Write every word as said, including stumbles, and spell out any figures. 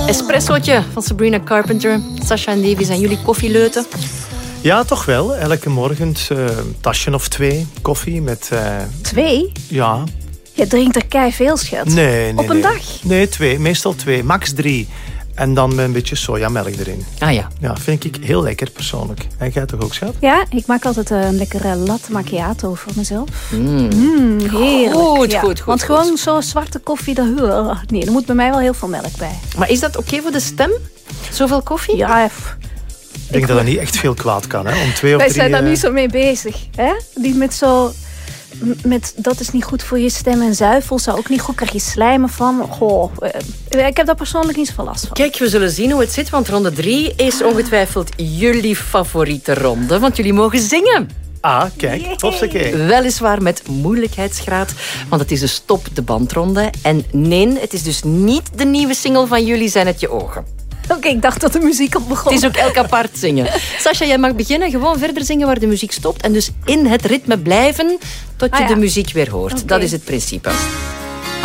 Espressootje van Sabrina Carpenter. Sasha en Davy, zijn jullie koffieleuten? Ja, toch wel. Elke morgen uh, een tasje of twee koffie met... Uh... Twee? Ja. Je drinkt er kei veel, schat. Nee, nee, Op een nee. dag? Nee, twee. Meestal twee. Max drie. En dan met een beetje sojamelk erin. Ah ja. Ja, vind ik heel lekker persoonlijk. En jij toch ook, schat? Ja, ik maak altijd een lekkere latte macchiato voor mezelf. Mm. Mm, heerlijk. Goed, ja. goed, goed. Want goed. gewoon zo'n zwarte koffie, daar, nee, er moet bij mij wel heel veel melk bij. Maar is dat oké okay voor de stem? Zoveel koffie? Ja, pff. Ik denk ik dat er niet echt veel kwaad kan, hè? Om twee of Wij drie... zijn daar uh... niet zo mee bezig. Hè? Die met zo... Met, dat is niet goed voor je stem en zuivel zou ook niet goed, krijg je slijmen van. Goh, uh, ik heb daar persoonlijk niet zoveel last van. Kijk, we zullen zien hoe het zit, want ronde drie is ongetwijfeld jullie favoriete ronde, want jullie mogen zingen. Ah, kijk, hopsakee. Weliswaar met moeilijkheidsgraad, want het is de stop de bandronde. En nee, het is dus niet de nieuwe single van Jullie zijn het je ogen. Oké, okay, ik dacht dat de muziek al begon. Het is ook elk apart zingen. Sasha, jij mag beginnen. Gewoon verder zingen waar de muziek stopt. En dus in het ritme blijven tot je ah, ja. de muziek weer hoort. Okay. Dat is het principe.